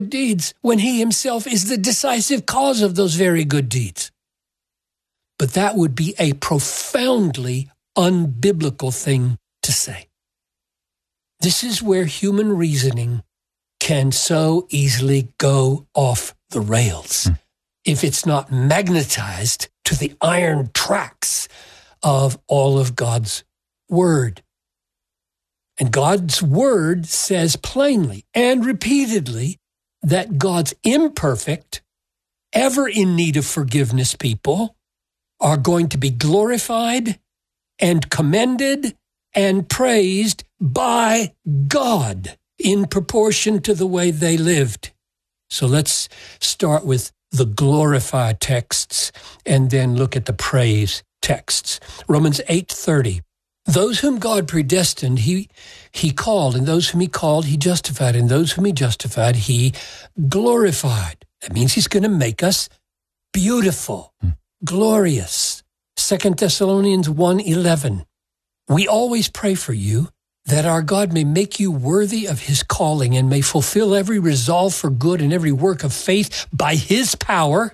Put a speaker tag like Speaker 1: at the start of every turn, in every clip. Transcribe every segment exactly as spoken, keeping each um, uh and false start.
Speaker 1: deeds when he himself is the decisive cause of those very good deeds. But that would be a profoundly unbiblical thing to say. This is where human reasoning can so easily go off the rails mm. if it's not magnetized to the iron tracks of all of God's word. And God's word says plainly and repeatedly that God's imperfect, ever in need of forgiveness people are going to be glorified and commended and praised by God in proportion to the way they lived. So let's start with the glorify texts and then look at the praise texts. Romans eight thirty. Those whom God predestined, he, he called, and those whom he called, he justified, and those whom he justified, he glorified. That means he's going to make us beautiful, hmm. glorious. Second Thessalonians one eleven. We always pray for you that our God may make you worthy of his calling and may fulfill every resolve for good and every work of faith by his power,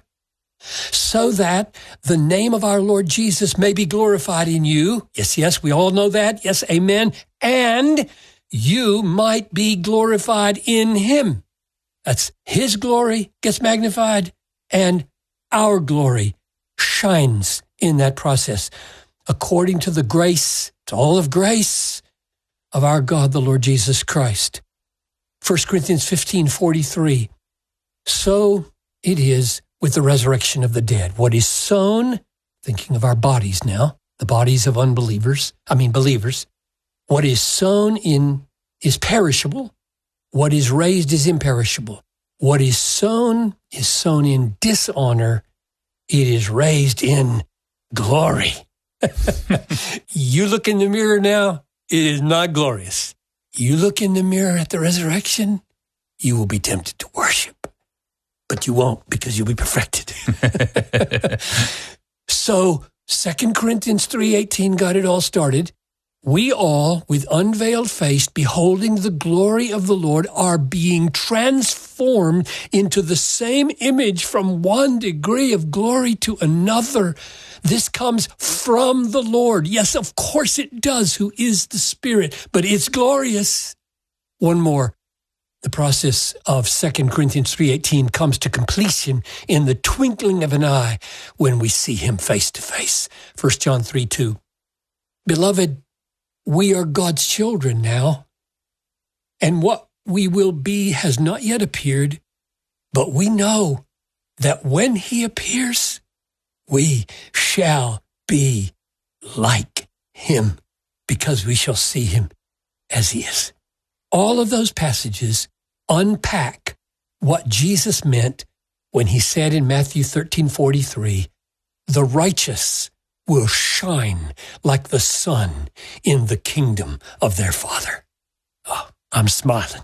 Speaker 1: so that the name of our Lord Jesus may be glorified in you. Yes, yes, we all know that. Yes, amen. And you might be glorified in him. That's his glory gets magnified and our glory shines in that process according to the grace, it's all of grace of our God, the Lord Jesus Christ. First Corinthians fifteen forty-three. So it is with the resurrection of the dead. What is sown, thinking of our bodies now, the bodies of unbelievers, I mean believers, what is sown in is perishable. What is raised is imperishable. What is sown is sown in dishonor. It is raised in glory. You look in the mirror now, it is not glorious. You look in the mirror at the resurrection, you will be tempted to worship. But you won't, because you'll be perfected. So Second Corinthians three eighteen got it all started. We all, with unveiled face, beholding the glory of the Lord, are being transformed into the same image from one degree of glory to another. This comes from the Lord. Yes, of course it does, who is the Spirit, but it's glorious. One more. The process of Second Corinthians three eighteen comes to completion in the twinkling of an eye when we see him face to face. First John three two. Beloved, we are God's children now, and what we will be has not yet appeared, but we know that when he appears, we shall be like him, because we shall see him as he is. All of those passages unpack what Jesus meant when he said in Matthew thirteen forty-three, the righteous will shine like the sun in the kingdom of their Father. Oh, I'm smiling.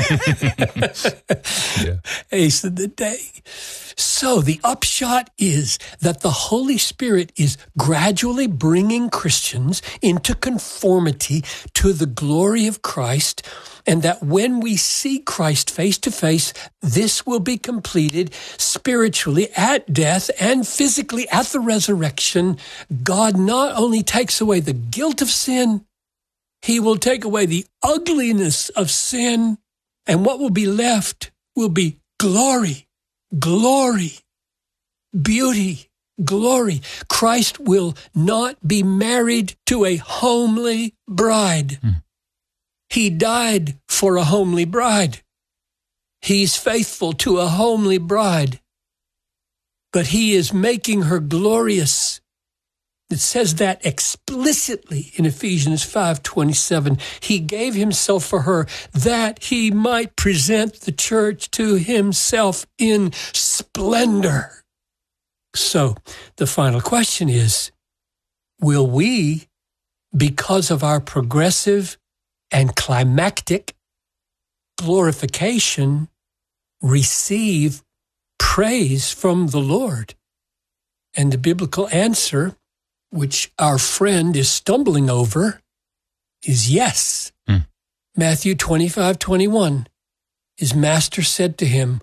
Speaker 1: Yeah. Ace of the day. So the upshot is that the Holy Spirit is gradually bringing Christians into conformity to the glory of Christ, and that when we see Christ face to face, this will be completed spiritually at death and physically at the resurrection. God not only takes away the guilt of sin, he will take away the ugliness of sin, and what will be left will be glory, glory, beauty, glory. Christ will not be married to a homely bride. Mm. He died for a homely bride. He's faithful to a homely bride, but he is making her glorious. It says that explicitly in Ephesians five twenty-seven. He gave himself for her that he might present the church to himself in splendor. So the final question is, will we, because of our progressive and climactic glorification, receive praise from the Lord? And the biblical answer, which our friend is stumbling over, is yes. Mm. Matthew twenty-five twenty-one. His master said to him,